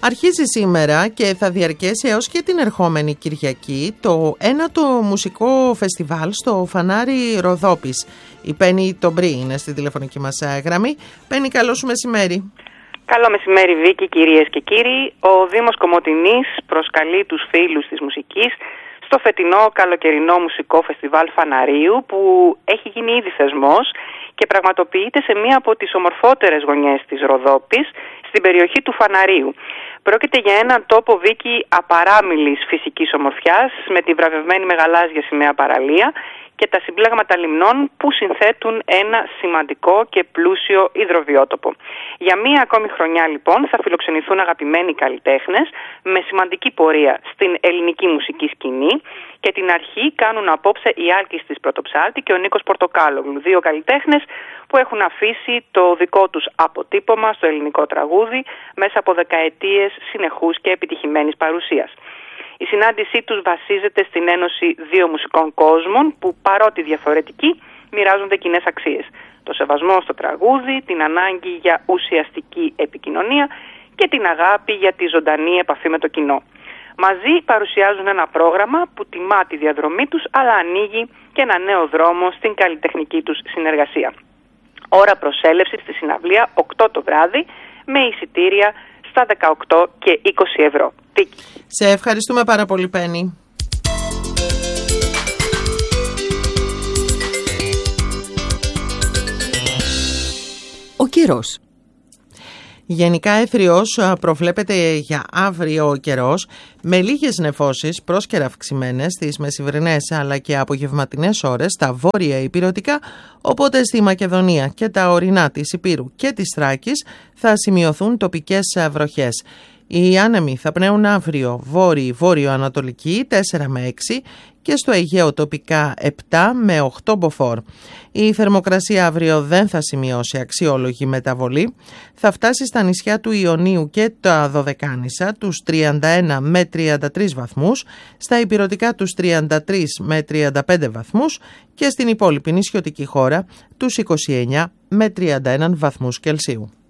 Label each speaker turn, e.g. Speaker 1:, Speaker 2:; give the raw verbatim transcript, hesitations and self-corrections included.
Speaker 1: Αρχίζει σήμερα και θα διαρκέσει έως και την ερχόμενη Κυριακή το ένατο μουσικό φεστιβάλ στο Φανάρι Ροδόπης. Η Πέννη Τομπρή είναι στη τηλεφωνική μας γραμμή. Πέννη, καλό σου μεσημέρι.
Speaker 2: Καλό μεσημέρι, Βίκη, κυρίες και κύριοι. Ο Δήμος Κομοτηνής προσκαλεί τους φίλους της μουσικής στο φετινό καλοκαιρινό μουσικό φεστιβάλ Φαναρίου, που έχει γίνει ήδη θεσμός και πραγματοποιείται σε μία από τις ομορφότερες γωνιές της Ροδόπης, στην περιοχή του Φαναρίου. Πρόκειται για έναν τόπο, Βίκη, απαράμιλης φυσικής ομορφιάς, με τη βραβευμένη με γαλάζια σημαία παραλία και τα συμπλέγματα λιμνών που συνθέτουν ένα σημαντικό και πλούσιο υδροβιότοπο. Για μία ακόμη χρονιά, λοιπόν, θα φιλοξενηθούν αγαπημένοι καλλιτέχνες με σημαντική πορεία στην ελληνική μουσική σκηνή, και την αρχή κάνουν απόψε η Άλκης της Πρωτοψάλτη και ο Νίκος Πορτοκάλογλου, δύο καλλιτέχνες που έχουν αφήσει το δικό τους αποτύπωμα στο ελληνικό τραγούδι μέσα από δεκαετίες συνεχούς και επιτυχημένης παρουσίας. Η συνάντησή τους βασίζεται στην ένωση δύο μουσικών κόσμων που, παρότι διαφορετικοί, μοιράζονται κοινές αξίες. Το σεβασμό στο τραγούδι, την ανάγκη για ουσιαστική επικοινωνία και την αγάπη για τη ζωντανή επαφή με το κοινό. Μαζί παρουσιάζουν ένα πρόγραμμα που τιμά τη διαδρομή τους, αλλά ανοίγει και ένα νέο δρόμο στην καλλιτεχνική τους συνεργασία. Ώρα προσέλευσης στη συναυλία οκτώ το βράδυ, με εισιτήρια στα δεκαοκτώ και είκοσι ευρώ.
Speaker 1: Σε ευχαριστούμε πάρα πολύ, Πέννη. Ο καιρός. Γενικά έθριος προβλέπεται για αύριο ο καιρός, με λίγες νεφώσεις πρόσκαιρα αυξημένες στις μεσημβρινές αλλά και απογευματινές ώρες στα βόρεια ηπειρωτικά, οπότε στη Μακεδονία και τα ορεινά της Ηπείρου και της Θράκης θα σημειωθούν τοπικές βροχές. Οι άνεμοι θα πνέουν αύριο βόρειο-βόρειο-ανατολική τέσσερα με έξι και στο Αιγαίο τοπικά επτά με οκτώ μποφόρ. Η θερμοκρασία αύριο δεν θα σημειώσει αξιόλογη μεταβολή. Θα φτάσει στα νησιά του Ιωνίου και τα Δωδεκάνησα τους τριάντα ένα με τριάντα τρεις βαθμούς, στα ηπειρωτικά τους τριάντα τρεις με τριάντα πέντε βαθμούς και στην υπόλοιπη νησιωτική χώρα τους είκοσι εννέα με τριάντα ένα βαθμούς Κελσίου.